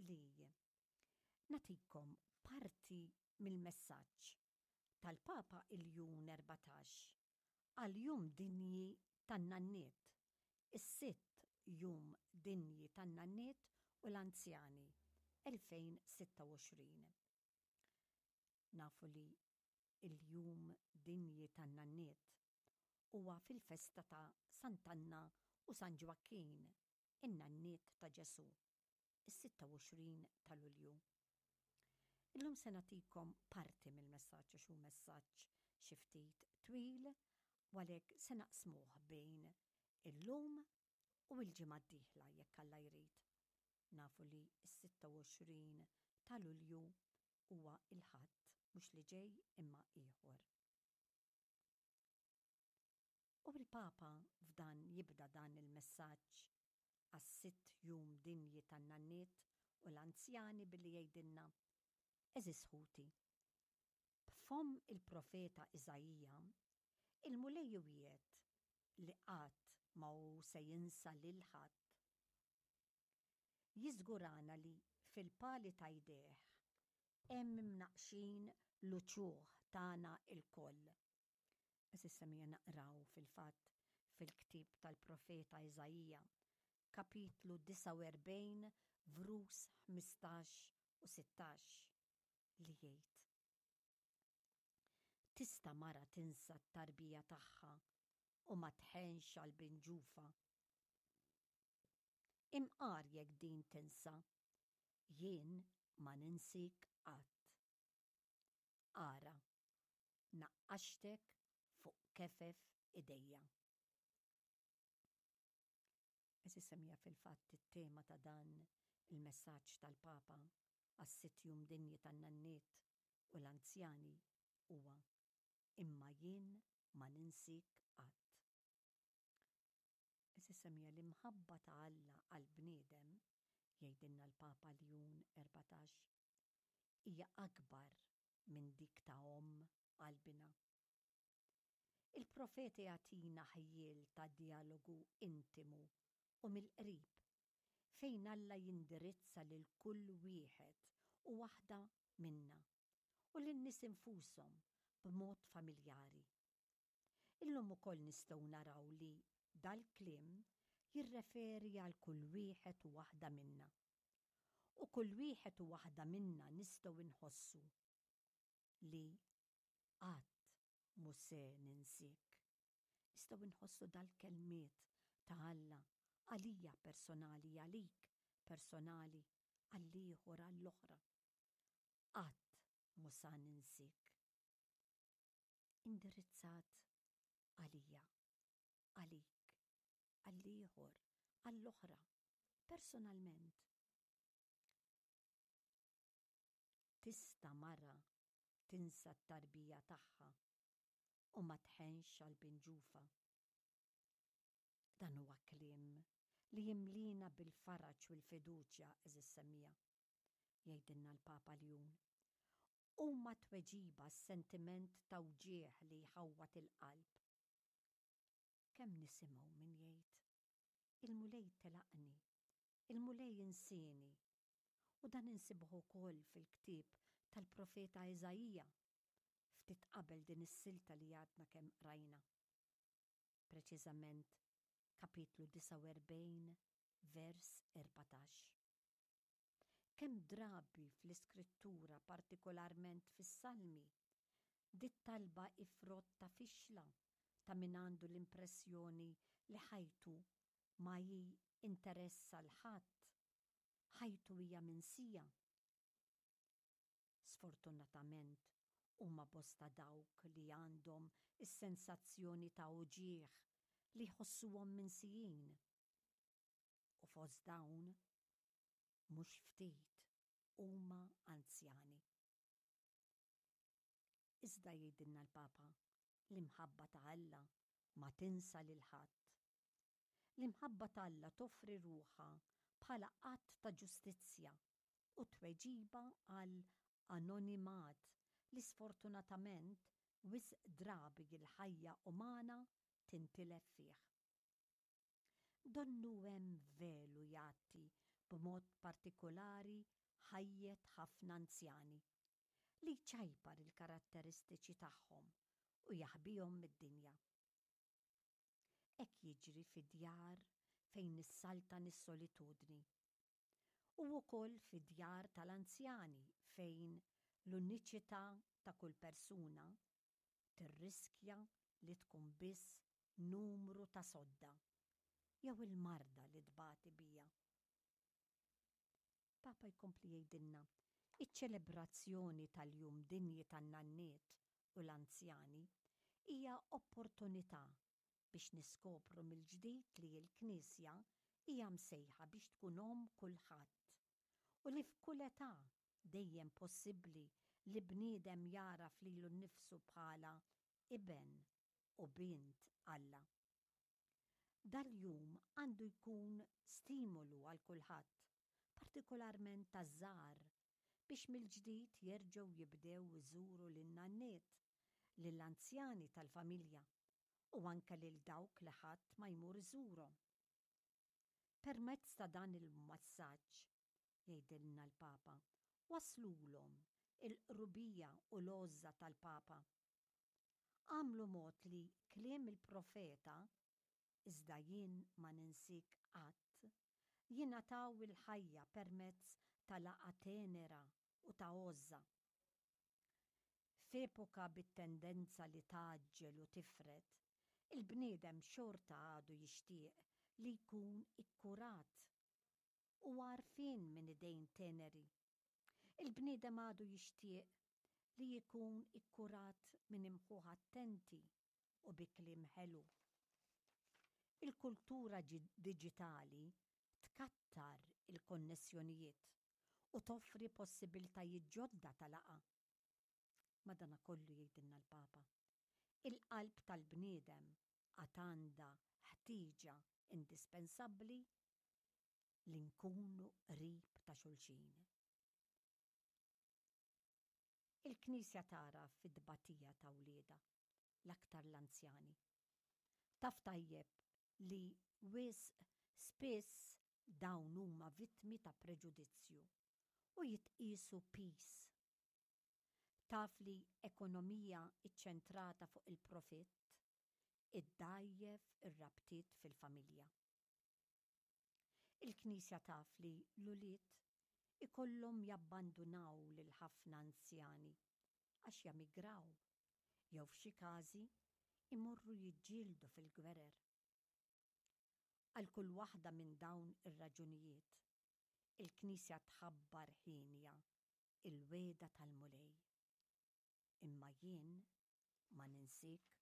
li natikom parti mill-messaġġ tal-Papa il-Jun 14 għal-Jum Dinji tan-Nanniet, is-sitt Jum Dinji tan-Nanniet u l-Anzjani 2026. Nafu li il-Jum Dinji tan-Nanniet huwa fil-festa ta' Sant'Anna u San Ġwakin, in-Nanniet ta' Ġesu, is-26 ta' Lulju. Illum se nagħtikom parti mill-messaġġ xu messaġġ xi ftit twil, għalhekk se naqsmuh bejn illum u l-ġimgħa d-dieħla jekk Alla jrid. Nafu li s-26 ta' Lulju huwa il-Ħadd mhux li ġej imma ieħor. U il-Papa f'dan jibda dan il-messaġġ għas-sitt Jum Dinji tan-Nanniet u l-Anzjani billi jgħidilna: Eżis ħuti, b'fom il-profeta Iżajija, il-mulej wiegħed li qatt ma hu se jinsa lil ħadd. Jiżgurana li fil-pali ta' jdeh hemm imnaqxin l-uċuħ tagħna l-koll. Issa mija naqraw fil-fatt fil-ktib tal-profeta Iżajija, kapitlu 49, vrus 15 u 16, li jgħid: Tista' mara tinsa t-tarbija tagħha u ma tħenx għal binġufa. Imqar jekk din tinsa, jien ma ninsik qatt. Ara, naqqaxtek fuq kefef idejja. Issa mija fil-fatt it-tema ta' dan il-messaġġ tal-Papa għas-sitt Jum Dinji tan-Nanniet u l-Anzjani huwa: imma jien ma ninsik qatt. Issa mija l-imħabba ta' Alla għall-bniedem, jgħidilna l-Papa Jun 14, hija akbar minn dik ta' għall-bina. Il-profeti jagħtina ħjiel ta' dialogu intimu u mill-qrib fejn Alla jindirizza lil kull wieħed u waħda minna u lin-nies infushom b'mod familjari. Illum ukoll nistgħu naraw li dal-kliem jirreferi għal kull wieħed u waħda minna. U kull wieħed u waħda minna nistgħu nħossu li qatt mhux se ninsik. Nistgħu nħossu dal-kelmiet ta' Alla għalija personali, għalik personali, għall-ieħor għall-oħra. Qatt mhux se ninsik. Indirizzat għalija, għalik, għall-ieħor, għall-oħra, personalment. Tista' mara tinsa t-tarbija tagħha u ma tħenx għall-binġufa. Dan huwa kliem li jimlina bil-faraġ u l-fiduċja eżis-semmija, jgħidilna l-Papa Jun. Huma tweġiba s-sentiment ta' wġieħ li jħawwat il-qalb. Kemm nisimgħu min jgħid: il-mulej telaqni, il-mulej insieni, u dan insibuh ukoll fil-ktieb tal-profeta Iżajija ftit qabel din is-silta li għadna kemm rajna. Preċiżament kapitlu 49, vers 14. Kemm drabi fl-iskrittura, partikolarment fis-Salmi, dit talba ifrotta fixla ta' min għandu l-impressjoni li ħajtu ma jinteressa l-ħadd, ħajtu hija minsija. Sfortunatament huma bosta dawk li għandhom is-sensazzjoni ta' uġieħ li jħossuhom minsijin. U fost dawn mhux ftit huma anzjani. Iżda jgħidilna l-Papa l-imħabba ta' Alla ma tinsa lil ħadd. L-imħabba ta' Alla toffri ruħha bħala qatt ta' ġustizzja u tweġiba għal anonimat li sfortunatament wisq drabi il-ħajja umana tintilef fih. Donnu hemm velu jagħti b'mod partikolari ħajjet ħafna anzjani li ċajpar il-karatteristiċi tagħhom u jaħbihom mid-dinja. Hekk jiġri fid-djar fejn issaltan is-solitudni u wkoll fid-djar tal-anzjani fejn l-uniċità ta' kull persuna tirriskja li tkun biss numru ta' sodda jew il-marda li tbati bija. Papa jkompli jgħidilna iċ-ċelebrazzjoni tal-jum dinji tan-nanniet u l-anzjani hija opportunità biex niskopru mill-ġdid li l-Knisja hija msejħa biex tkun kulħadd u li f'kull età dejjem possibbli li bniedem jaraf lilu nnifsu bħala iben u bint Alla. Dal-jum għandu jkun stimolu għal kulħadd, partikolarment taż-żgħar, biex mill-ġdid jerġgħu jibdew iżuru lin-nanniet, lill-anzjani tal-familja u anke lil dawk li ħadd ma jmur iżurhom. Permezz ta' dan il-massaġġ, jgħidilna l-Papa, waslulhom il-qrubija u l-għoża tal-Papa. Għamlu mod li kliem il-profeta iżda jien ma ninsik qatt jingħataw il-ħajja permezz tal-għaqa tenera u ta' għoża. F'epoka bit-tendenza li taġġel u tifret, il-bniedem xorta għadu jixtieq li jkun ikkurat u għarfien minn idejn teneri. Il-bniedem għadu jixtieq li jkun ikkurat minn imħuħ attenti u bi kliem ħelu. Il-kultura diġitali tkattar il-konnessjonijiet u toffri possibiltajiet ġodda tal-għaqa. Madankollu jgħidilna l-Papa, il-qalb tal-bniedem għad għandha ħtieġa indispensabbli li nkunu qrib ta' xulxin. Il-Knisja tara fid-dbatija ta' wlieda l-aktar l-anzjani. Taf tajjeb li wisq spiss dawn huma vittmi ta' preġudizzju u jitqisu pis. Taf li ekonomija iċċentrata fuq il-profitt iddajjef ir-rabtiet fil-familja. Il-Knisja taf li l-ulied ikollhom jabbandunaw lil ħafna anzjani għax jamigraw jew f'xi każi imorru jiġġieldu fil-gwerer. Għal kull waħda minn dawn ir-raġunijiet, il-Knisja tħabbar ħinja il-weda tal-mulej. Imma jien ma ninsik